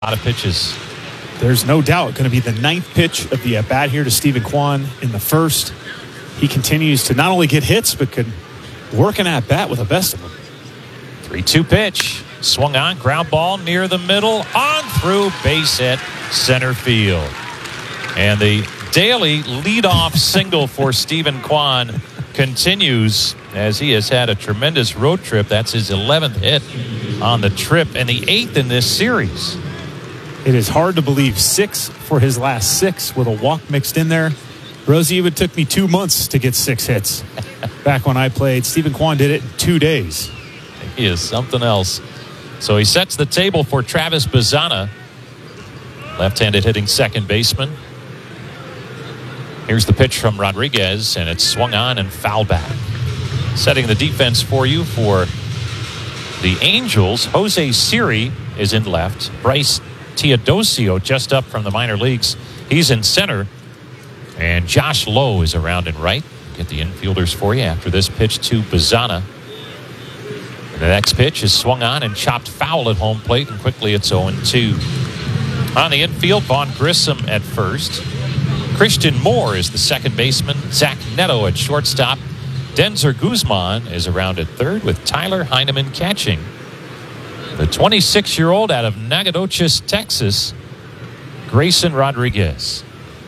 lot of pitches. There's no doubt going to be the 9th pitch of the at-bat here to Steven Kwan in the first. He continues to not only get hits, but could work an at-bat with the best of them. 3-2 pitch. Swung on, ground ball near the middle, on through, base hit, center field. And the daily leadoff single for Steven Kwan continues as he has had a tremendous road trip. That's his 11th hit on the trip and the 8th in this series. It is hard to believe 6 for his last 6 with a walk mixed in there. Rosie, it took me 2 months to get 6 hits. Back when I played, Steven Kwan did it in 2 days. He is something else. So he sets the table for Travis Bazzana, left-handed hitting second baseman. Here's the pitch from Rodriguez, and it's swung on and fouled back. Setting the defense for you for the Angels, Jose Siri is in left. Bryce Teodosio just up from the minor leagues. He's in center. And Josh Lowe is around in right. Get the infielders for you after this pitch to Bazzana. The next pitch is swung on and chopped foul at home plate, and quickly it's 0-2. On the infield, Vaughn Grissom at first. Christian Moore is the second baseman. Zach Neto at shortstop. Denzer Guzman is around at third with Tyler Heineman catching. The 26-year-old out of Nacogdoches, Texas, Grayson Rodriguez.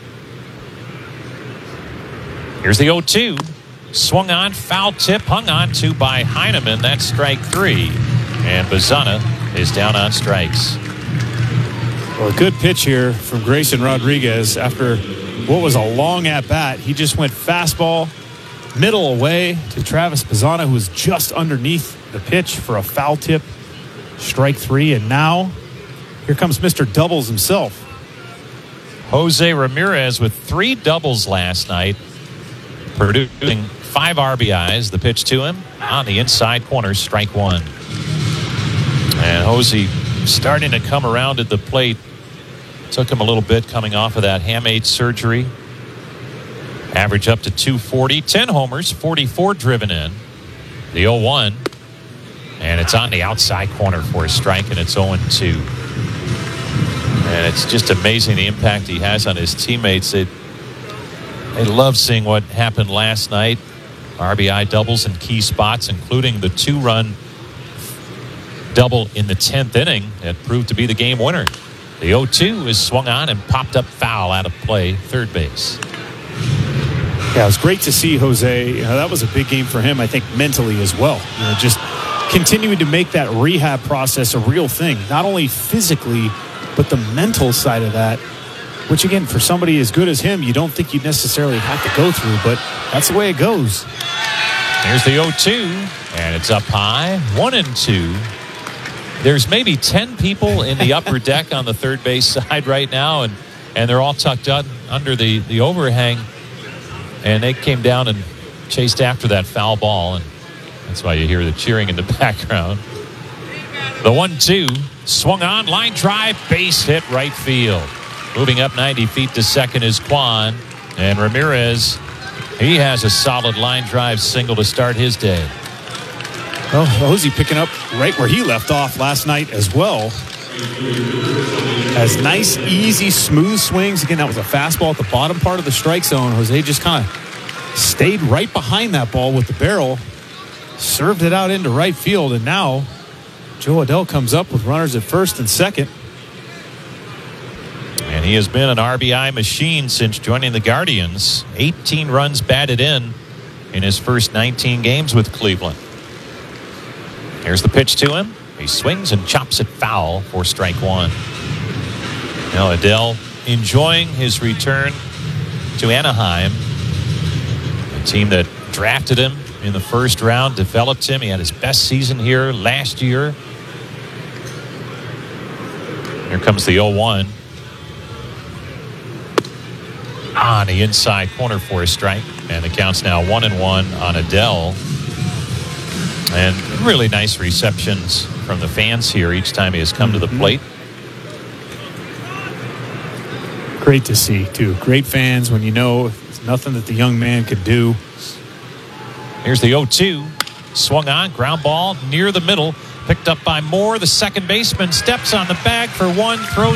Here's the 0-2. Swung on, foul tip, hung on to by Heineman. That's strike 3. And Bazzana is down on strikes. Well, a good pitch here from Grayson Rodriguez after what was a long at-bat. He just went fastball, middle away to Travis Bazzana, who was just underneath the pitch for a foul tip. Strike 3. And now, here comes Mr. Doubles himself. Jose Ramirez with 3 doubles last night, producing 5 RBIs. The pitch to him on the inside corner, strike 1. And Jose starting to come around at the plate. Took him a little bit coming off of that hamate surgery. Average up to 240, 10 homers, 44 driven in. The 0-1. And it's on the outside corner for a strike, and it's 0-2. And it's just amazing the impact he has on his teammates. They love seeing what happened last night. RBI doubles in key spots, including the 2-run double in the 10th inning that proved to be the game winner. The 0-2 is swung on and popped up foul out of play, third base. Yeah, it was great to see Jose. That was a big game for him, I think, mentally as well. Just continuing to make that rehab process a real thing, not only physically, but the mental side of that, which, again, for somebody as good as him, you don't think you'd necessarily have to go through, but that's the way it goes. Here's the 0-2, and it's up high, 1-2. There's maybe 10 people in the upper deck on the third base side right now, and they're all tucked up under the overhang, and they came down and chased after that foul ball, and that's why you hear the cheering in the background. The 1-2, swung on, line drive, base hit right field. Moving up 90 feet to second is Kwan, and Ramirez, he has a solid line drive single to start his day. Well, Jose picking up right where he left off last night as well. Has nice, easy, smooth swings. Again, that was a fastball at the bottom part of the strike zone. Jose just kind of stayed right behind that ball with the barrel, served it out into right field, and now Joe Adell comes up with runners at first and second. And he has been an RBI machine since joining the Guardians. 18 runs batted in his first 19 games with Cleveland. Here's the pitch to him. He swings and chops it foul for strike 1. Now Adell enjoying his return to Anaheim, a team that drafted him in the first round, developed him. He had his best season here last year. Here comes the 0-1. On the inside corner for a strike. And the count's now 1-1 on Adell. And really nice receptions from the fans here each time he has come to the plate. Great to see, too. Great fans when you know it's nothing that the young man could do. Here's the 0-2. Swung on, ground ball near the middle. Picked up by Moore. The second baseman steps on the bag for one, throws